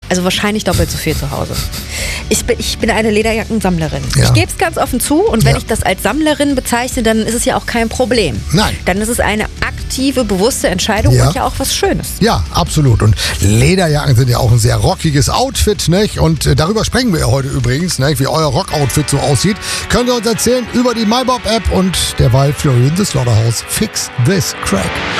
Also wahrscheinlich doppelt so viel zu Hause. Ich bin eine Lederjackensammlerin. Ja. Ich gebe es ganz offen zu und wenn Ja. ich das als Sammlerin bezeichne, dann ist es ja auch kein Problem. Nein. Dann ist es eine aktive, bewusste Entscheidung Ja. und ja auch was Schönes. Ja, absolut. Und Lederjacken sind ja auch ein sehr rockiges Outfit, nicht? Und darüber sprechen wir ja heute übrigens, nicht? Wie euer Rock-Outfit so aussieht. Könnt ihr uns erzählen über die MyBob-App und derweil Florian the Slaughterhouse Fix This Crack.